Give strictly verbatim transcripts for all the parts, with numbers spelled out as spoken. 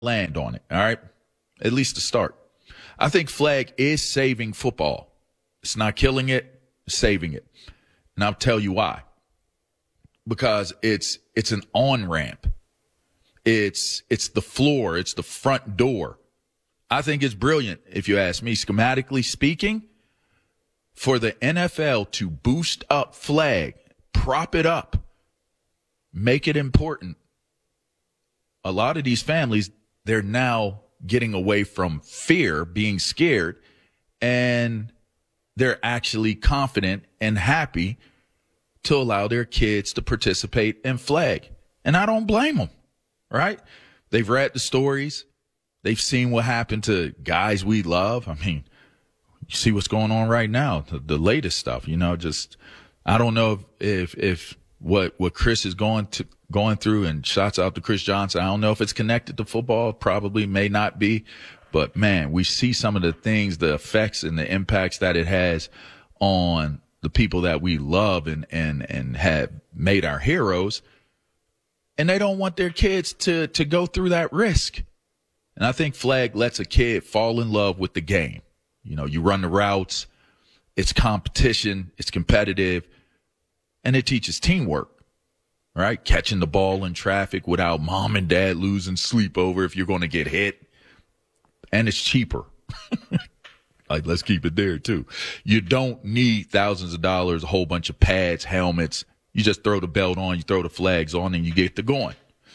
land on it, all right? At least to start. I think flag is saving football. It's not killing it, it's saving it. And I'll tell you why. Because it's it's an on-ramp. It's it's the floor, it's the front door. I think it's brilliant, if you ask me, schematically speaking, for the N F L to boost up flag, prop it up, make it important. A lot of these families, they're now getting away from fear, being scared, and they're actually confident and happy to allow their kids to participate in flag. And I don't blame them, right? They've read the stories. They've seen what happened to guys we love. I mean, you see what's going on right now, the, the latest stuff, you know, just, I don't know if, if, if what, what Chris is going to, going through, and shouts out to Chris Johnson. I don't know if it's connected to football, probably may not be, but man, we see some of the things, the effects and the impacts that it has on the people that we love and, and, and have made our heroes. And they don't want their kids to, to go through that risk. And I think flag lets a kid fall in love with the game. You know, you run the routes, it's competition, it's competitive, and it teaches teamwork. Right? Catching the ball in traffic without mom and dad losing sleep over if you're going to get hit. And it's cheaper. Like, let's keep it there, too. You don't need thousands of dollars, a whole bunch of pads, helmets. You just throw the belt on, you throw the flags on, and you get to going.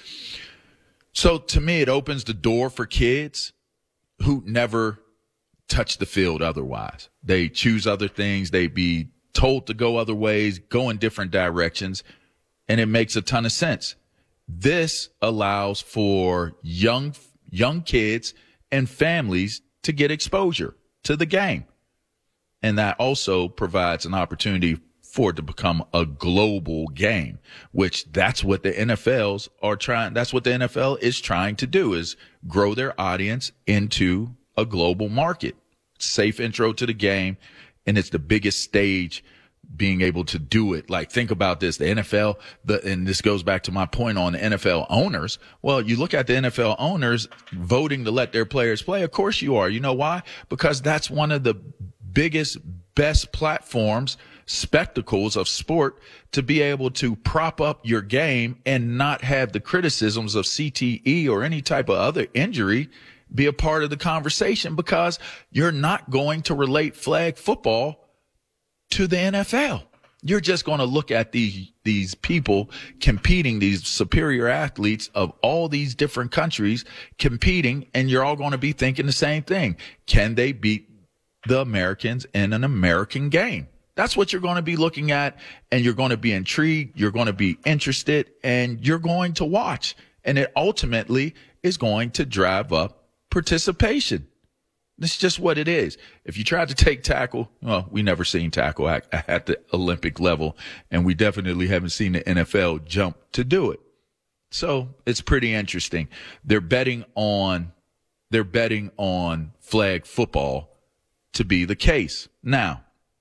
So, to me, it opens the door for kids who never touch the field otherwise. They choose other things. They be told to go other ways, go in different directions. And it makes a ton of sense. This allows for young, young kids and families to get exposure to the game. And that also provides an opportunity for it to become a global game, which that's what the N F Ls are trying. That's what the N F L is trying to do, is grow their audience into a global market. Safe intro to the game. And it's the biggest stage being able to do it. Like, think about this, the N F L, the, and this goes back to my point on the N F L owners. Well, you look at the N F L owners voting to let their players play. Of course you are. You know why? Because that's one of the biggest, best platforms, spectacles of sport to be able to prop up your game and not have the criticisms of C T E or any type of other injury be a part of the conversation, because you're not going to relate flag football to the N F L. You're just going to look at these, these people competing, these superior athletes of all these different countries competing, and you're all going to be thinking the same thing. Can they beat the Americans in an American game? That's what you're going to be looking at, and you're going to be intrigued, you're going to be interested, and you're going to watch. And it ultimately is going to drive up participation. That's just what it is. If you tried to take tackle, well, we never seen tackle at, at the Olympic level, and we definitely haven't seen the N F L jump to do it. So it's pretty interesting. They're betting on, they're betting on flag football to be the case. Now,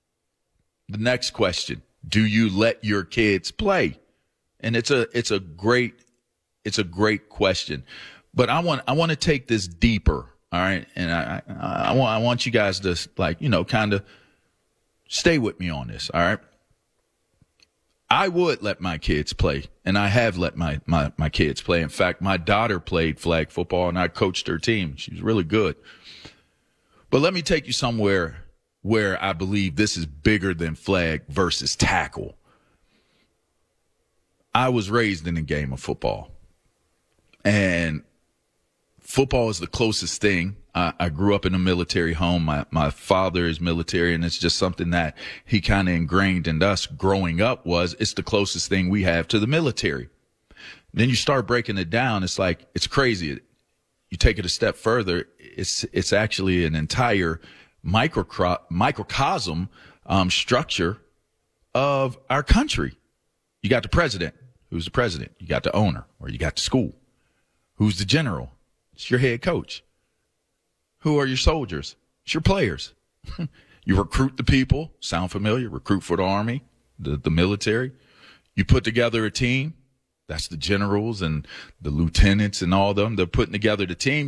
the next question, do you let your kids play? And it's a, it's a great, it's a great question, but I want, I want to take this deeper. All right. And I, I, I want, I want you guys to, like, you know, kind of stay with me on this. All right. I would let my kids play, and I have let my, my, my kids play. In fact, my daughter played flag football, and I coached her team. She was really good. But let me take you somewhere where I believe this is bigger than flag versus tackle. I was raised in the game of football, and football is the closest thing. I, I grew up in a military home. My, my father is military, and it's just something that he kind of ingrained in us growing up. Was it's the closest thing we have to the military. Then you start breaking it down. It's like, it's crazy. You take it a step further. It's, it's actually an entire micro, microcosm, um, structure of our country. You got the president. Who's the president? You got the owner, or you got the school. Who's the general? It's your head coach. Who are your soldiers? It's your players. You recruit the people. Sound familiar? Recruit for the Army, the, the military. You put together a team. That's the generals and the lieutenants and all of them. They're putting together the team.